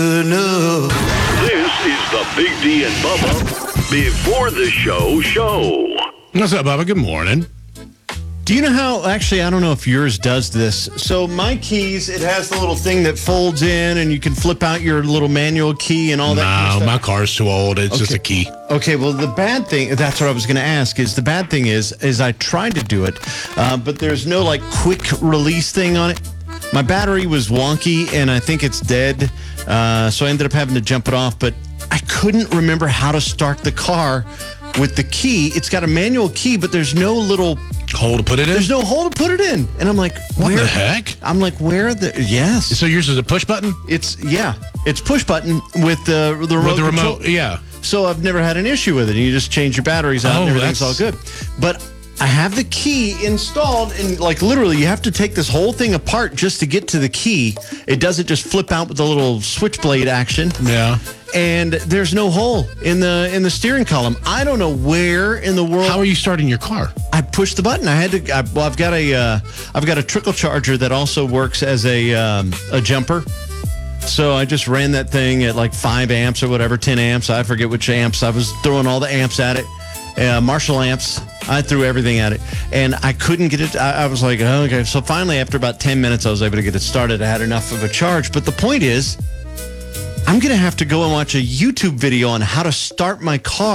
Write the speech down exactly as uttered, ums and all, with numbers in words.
No. This is the Big D and Bubba Before the Show show. What's up, Bubba? Good morning. Do you know how, actually, I don't know if yours does this. So my keys, it has the little thing that folds in and you can flip out your little manual key and all that kind of No, stuff. my car's too old. It's just a key. Okay, well, the bad thing, that's what I was going to ask, is the bad thing is, is I tried to do it, uh, but there's no, like, quick release thing on it. My battery was wonky, and I think it's dead, uh, so I ended up having to jump it off, but I couldn't remember how to start the car with the key. It's got a manual key, but there's no little... Hole to put it in? There's no hole to put it in. And I'm like, What where? the heck? I'm like, where are the... Yes. So yours is a push button? It's, yeah. It's push button with the, the remote With the remote, control. yeah. So I've never had an issue with it. You just change your batteries out Oh, and everything's all that's- good. But I have the key installed, and like literally you have to take this whole thing apart just to get to the key. It doesn't just flip out with the little switchblade action. Yeah. And there's no hole in the in the steering column. I don't know where in the world. How are you starting your car? I pushed the button. I had to. I, well, I've got a uh, I've got a trickle charger that also works as a um, a jumper. So I just ran that thing at like five amps or whatever, ten amps. I forget which amps. I was throwing all the amps at it. Uh, Marshall amps. I threw everything at it, and I couldn't get it. I, I was like, oh, okay. So finally, after about ten minutes, I was able to get it started. I had enough of a charge. But the point is, I'm going to have to go and watch a YouTube video on how to start my car.